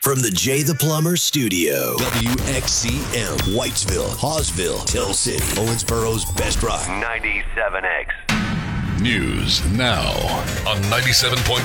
from the Jay the Plumber studio. WXCM, Whitesville, Hawesville, Tell City, Owensboro's best rock. 97X. News now on 97.1,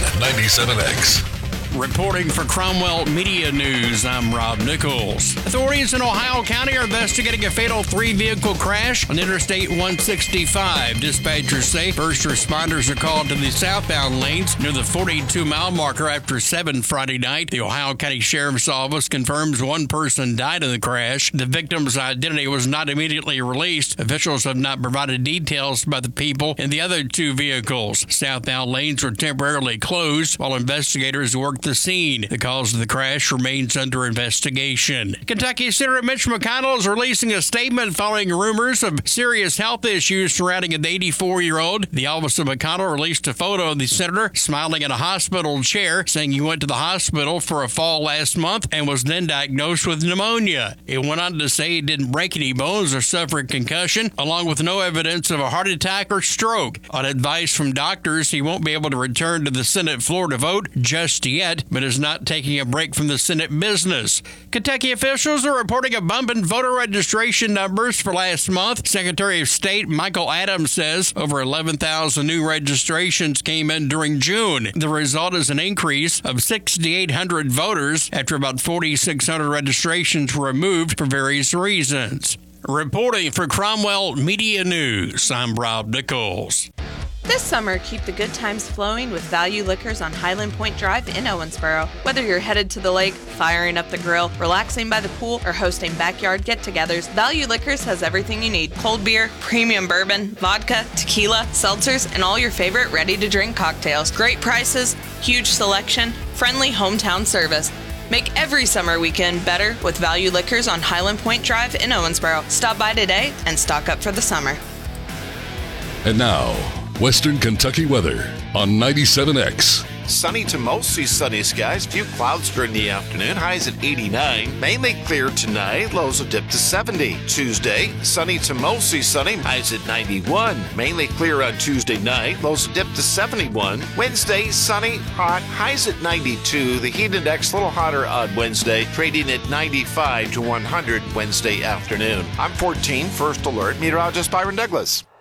97X. Reporting for Cromwell Media News, I'm Rob Nichols. Authorities in Ohio County are investigating a fatal three-vehicle crash on Interstate 165. Dispatchers say first responders are called to the southbound lanes near the 42-mile marker after 7 Friday night. The Ohio County Sheriff's Office confirms one person died in the crash. The victim's identity was not immediately released. Officials have not provided details about the people in the other two vehicles. Southbound lanes were temporarily closed while investigators worked the scene. The cause of the crash remains under investigation. Kentucky Senator Mitch McConnell is releasing a statement following rumors of serious health issues surrounding an 84-year-old. The office of McConnell released a photo of the senator smiling in a hospital chair, saying he went to the hospital for a fall last month and was then diagnosed with pneumonia. It went on to say he didn't break any bones or suffer a concussion, along with no evidence of a heart attack or stroke. On advice from doctors, he won't be able to return to the Senate floor to vote just yet, but is not taking a break from the Senate business. Kentucky officials are reporting a bump in voter registration numbers for last month. Secretary of State Michael Adams says over 11,000 new registrations came in during June. The result is an increase of 6,800 voters after about 4,600 registrations were removed for various reasons. Reporting for Cromwell Media News, I'm Rob Nichols. This summer, keep the good times flowing with Value Liquors on Highland Point Drive in Owensboro. Whether you're headed to the lake, firing up the grill, relaxing by the pool, or hosting backyard get-togethers, Value Liquors has everything you need. Cold beer, premium bourbon, vodka, tequila, seltzers, and all your favorite ready-to-drink cocktails. Great prices, huge selection, friendly hometown service. Make every summer weekend better with Value Liquors on Highland Point Drive in Owensboro. Stop by today and stock up for the summer. And now, Western Kentucky weather on 97X. Sunny to mostly sunny skies. Few clouds during the afternoon. Highs at 89. Mainly clear tonight. Lows will dip to 70. Tuesday, sunny to mostly sunny. Highs at 91. Mainly clear on Tuesday night. Lows will dip to 71. Wednesday, sunny, hot. Highs at 92. The heat index a little hotter on Wednesday. Trading at 95 to 100 Wednesday afternoon. I'm 14 First Alert meteorologist Byron Douglas.